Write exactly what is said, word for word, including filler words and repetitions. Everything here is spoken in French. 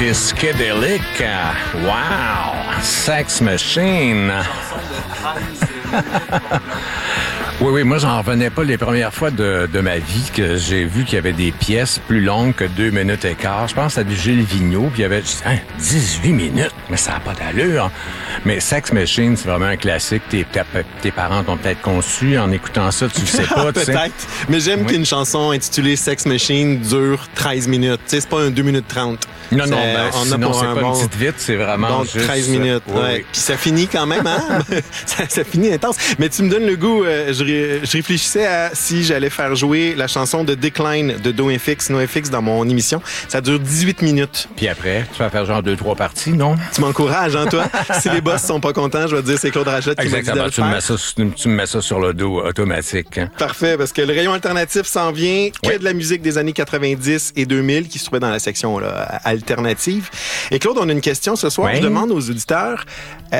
Psychédélique. Wow! Sex Machine. Oui, oui, moi, j'en revenais pas les premières fois de, de ma vie que j'ai vu qu'il y avait des pièces plus longues que deux minutes et quart. Je pense à du Gilles Vigneault, puis il y avait hein, dix-huit minutes, mais ça n'a pas d'allure. Mais Sex Machine, c'est vraiment un classique. Tes, tes parents t'ont peut-être conçu en écoutant ça, tu le sais pas, tu sais. Peut-être, mais j'aime oui. qu'une chanson intitulée Sex Machine dure treize minutes. Tu sais, c'est pas un deux minutes trente. Non, non, ben, on sinon, a pour c'est un pas bon, une petite vite, c'est vraiment bon, juste... treize minutes, oui, ouais. Oui. Puis ça finit quand même, hein? ça, ça finit intense. Mais tu me donnes le goût, euh, je, ré, je réfléchissais à si j'allais faire jouer la chanson de Decline de NoFX, NoFX dans mon émission. Ça dure dix-huit minutes. Puis après, tu vas faire genre deux, trois parties, non? Tu m'encourages, hein, toi? Si les boss sont pas contents, je vais te dire c'est Claude Rachette qui m'a dit de le tu, faire. Me mets ça, tu me mets ça sur le dos automatique. Hein? Parfait, parce que le rayon alternatif s'en vient que oui. de la musique des années quatre-vingt-dix et deux mille qui se trouvait dans la section là, alternative. Et Claude, on a une question ce soir. Oui. Je demande aux auditeurs, euh,